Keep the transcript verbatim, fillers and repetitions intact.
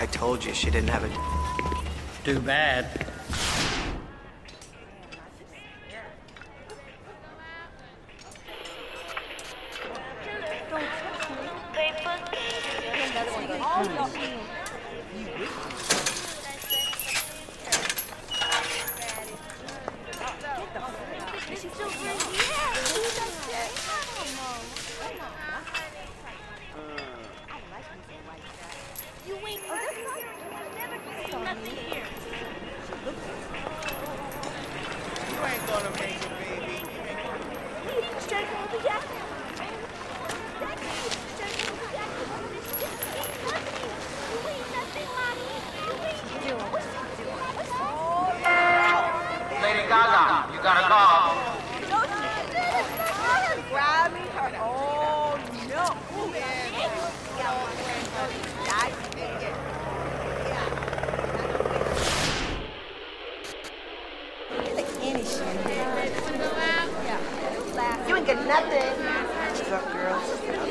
I told you she didn't have a... Too bad. Lady Gaga, you got a call. Grab me. Oh, no. You ain't get nothing. What's up, girls?